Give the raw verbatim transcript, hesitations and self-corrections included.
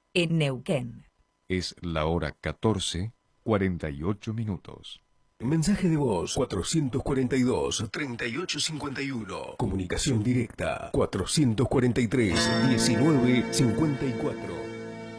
en Neuquén. Es la hora catorce, cuarenta y ocho minutos. Mensaje de voz cuatrocientos cuarenta y dos, treinta y ocho cincuenta y uno. Comunicación directa cuatrocientos cuarenta y tres, diecinueve cincuenta y cuatro.